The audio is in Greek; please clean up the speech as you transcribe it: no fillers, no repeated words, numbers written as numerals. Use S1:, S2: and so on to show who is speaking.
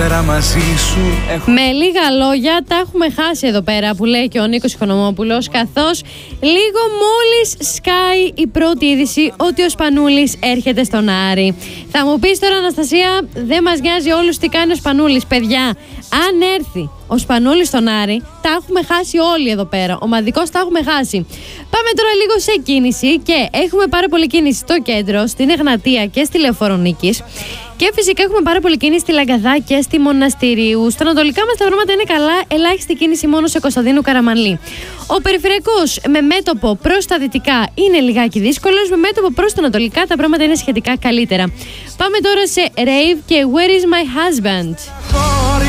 S1: καλύτερα μαζί σου.
S2: Με λίγα λόγια τα έχουμε χάσει εδώ πέρα, που λέει και ο Νίκος Οικονομόπουλος, καθώς λίγο μόλις σκάει η πρώτη είδηση ότι ο Σπανούλης έρχεται στον Άρη. Θα μου πεις τώρα, Αναστασία, δεν μας νοιάζει όλους τι κάνει ο Σπανούλης. Παιδιά, αν έρθει ο Σπανούλης στον Άρη, τα έχουμε χάσει όλοι εδώ πέρα. Ομαδικώς τα έχουμε χάσει. Πάμε τώρα λίγο σε κίνηση και έχουμε πάρα πολλή κίνηση στο κέντρο, στην Εγνατία και στη Λεωφόρο Νίκης. Και φυσικά έχουμε πάρα πολλή κίνηση στη Λαγκαδά και στη Μοναστηρίου. Στα ανατολικά μας τα πράγματα είναι καλά, ελάχιστη κίνηση μόνο σε Κωνσταντίνου Καραμανλή. Ο περιφερειακός με μέτωπο προς τα δυτικά είναι λιγάκι δύσκολος, με μέτωπο προς τα ανατολικά τα πράγματα είναι σχετικά καλύτερα. Πάμε τώρα σε Rave και Where is my husband.